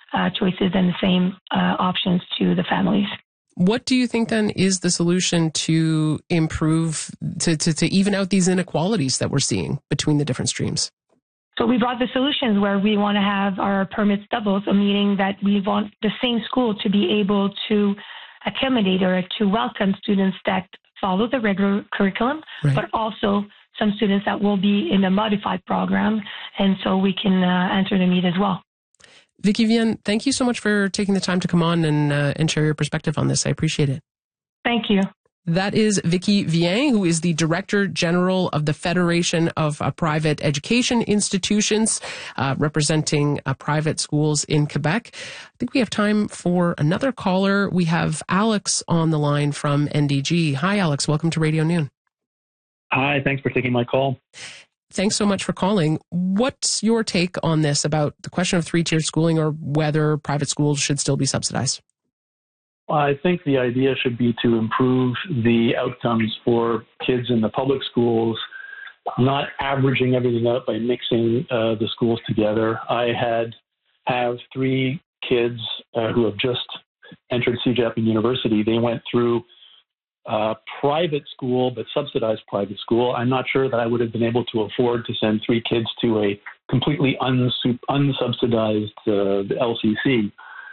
choices and the same options to the families. What do you think then is the solution to improve, to even out these inequalities that we're seeing between the different streams? So we brought the solutions where we want to have our permits double, so meaning that we want the same school to be able to accommodate or to welcome students that follow the regular curriculum, right, but also some students that will be in a modified program, and so we can answer the need as well. Vicky Vienne, thank you so much for taking the time to come on and share your perspective on this. I appreciate it. Thank you. That is Vicky Vienne, who is the Director General of the Federation of Private Education Institutions, representing private schools in Quebec. I think we have time for another caller. We have Alex on the line from NDG. Hi, Alex. Welcome to Radio Noon. Hi, thanks for taking my call. Thanks so much for calling. What's your take on this about the question of three-tiered schooling or whether private schools should still be subsidized? I think the idea should be to improve the outcomes for kids in the public schools, not averaging everything out by mixing the schools together. I have three kids who have just entered CEGEP in university. They went through private school, but subsidized private school. I'm not sure that I would have been able to afford to send three kids to a completely unsubsidized LCC.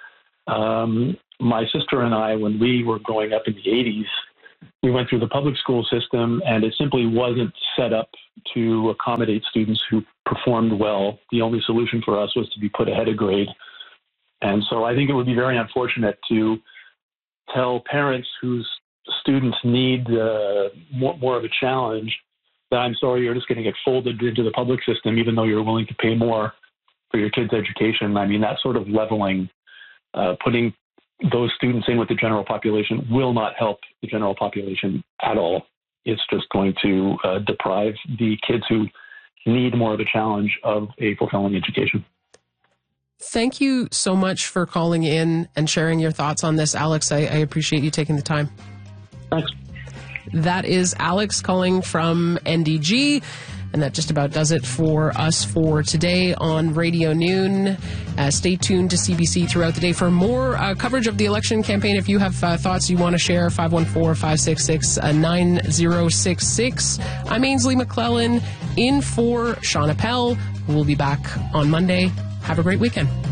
My sister and I, when we were growing up in the 80s, we went through the public school system, and it simply wasn't set up to accommodate students who performed well. The only solution for us was to be put ahead of grade. And so I think it would be very unfortunate to tell parents whose students need more of a challenge that, I'm sorry, you're just going to get folded into the public system, even though you're willing to pay more for your kids' education. I mean, that sort of leveling, putting those students in with the general population will not help the general population at all. It's just going to deprive the kids who need more of a challenge of a fulfilling education. Thank you so much for calling in and sharing your thoughts on this, Alex. I appreciate you taking the time. Thanks. That is Alex calling from NDG. And that just about does it for us for today on Radio Noon. Stay tuned to CBC throughout the day for more coverage of the election campaign. If you have thoughts you want to share, 514-566-9066. I'm Ainsley McClellan, in for Sean Appel, who will be back on Monday. Have a great weekend.